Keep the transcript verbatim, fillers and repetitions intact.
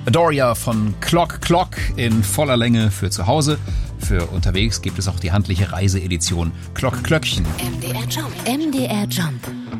Adoria von Clock Clock in voller Länge für zu Hause. Für unterwegs gibt es auch die handliche Reiseedition Clock Klöckchen. M D R Jump. M D R Jump.